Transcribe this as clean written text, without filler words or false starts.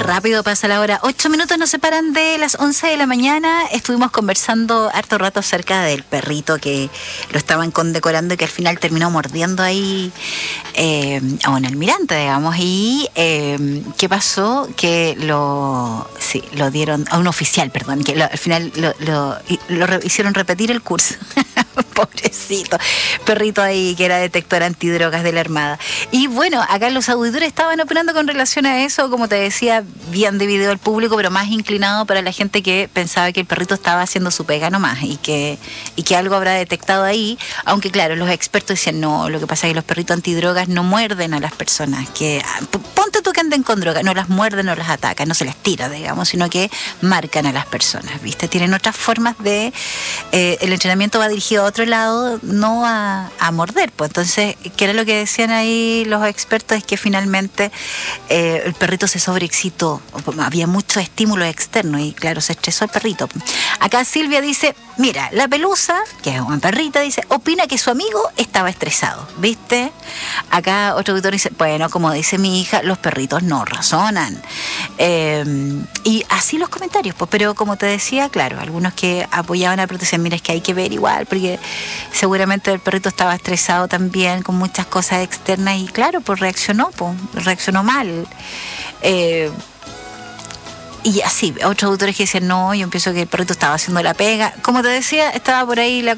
Rápido pasa la hora. 8 minutos nos separan de las 11 de la mañana. Estuvimos conversando harto rato acerca del perrito que lo estaban condecorando y que al final terminó mordiendo ahí a un almirante, digamos. Y ¿qué pasó? Que lo dieron a un oficial, perdón, que al final lo hicieron repetir el curso. Pobrecito, perrito ahí que era detector antidrogas de la Armada. Y bueno, acá los auditores estaban opinando con relación a eso, como te decía, bien dividido el público, pero más inclinado para la gente que pensaba que el perrito estaba haciendo su pega nomás y que algo habrá detectado ahí, aunque claro, los expertos dicen no, lo que pasa es que los perritos antidrogas no muerden a las personas, que ponte tú que anden con droga, no las muerden, no las atacan, no se les tira, digamos, sino que marcan a las personas, ¿viste? Tienen otras formas de, el entrenamiento va dirigido a otro lado, no a morder, pues entonces, ¿qué era lo que decían ahí los expertos? Es que finalmente el perrito se sobreexcitó, había mucho estímulo externo y claro, se estresó el perrito. Acá Silvia dice, mira, la Pelusa, que es una perrita, dice, opina que su amigo estaba estresado, ¿viste? Acá otro auditor dice, bueno, como dice mi hija, los perritos no razonan. Y así los comentarios, pues, pero como te decía, claro, algunos que apoyaban a protección, mira, es que hay que ver igual, porque seguramente el perrito estaba estresado también con muchas cosas externas y claro, pues reaccionó mal. Y así, otros autores que dicen, no, yo pienso que el perrito estaba haciendo la pega. Como te decía, estaba por ahí la